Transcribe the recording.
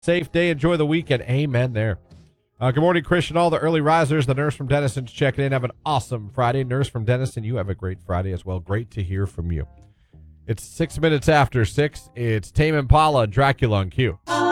safe day. Enjoy the weekend. Amen there. Good morning, Christian. All the early risers. The nurse from Denison's checking in. Have an awesome Friday. Nurse from Denison, you have a great Friday as well. Great to hear from you. It's 6 minutes after 6. It's Tame Impala, Dracula on Q.